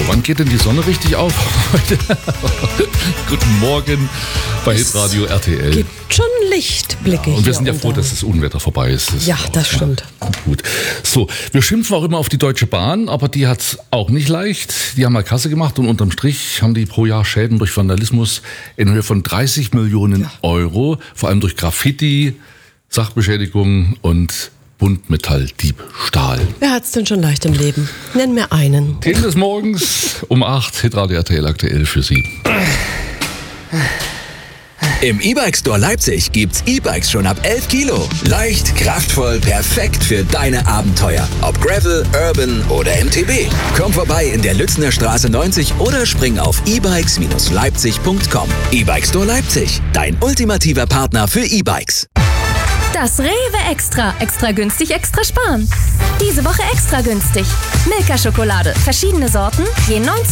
wann geht denn die Sonne richtig auf heute? Guten Morgen bei Hitradio RTL. Es gibt schon Lichtblicke hier. Und wir sind ja froh, dass das Unwetter vorbei ist. Das stimmt. Gut. So, wir schimpfen auch immer auf die Deutsche Bahn, aber die hat's auch nicht leicht. Die haben mal Kasse gemacht und unterm Strich haben die pro Jahr Schäden durch Vandalismus in Höhe von 30 Millionen Euro, vor allem durch Graffiti, Sachbeschädigung und Buntmetalldiebstahl. Wer hat's denn schon leicht im Leben? Nenn mir einen. Themen des Morgens um 8, Hitradio RTL aktuell für Sie. Im E-Bike Store Leipzig gibt's E-Bikes schon ab 11 Kilo. Leicht, kraftvoll, perfekt für deine Abenteuer. Ob Gravel, Urban oder MTB. Komm vorbei in der Lützner Straße 90 oder spring auf ebikes-leipzig.com. E-Bike Store Leipzig, dein ultimativer Partner für E-Bikes. Das Rewe Extra. Extra günstig, extra sparen. Diese Woche extra günstig. Milka Schokolade. Verschiedene Sorten, je 19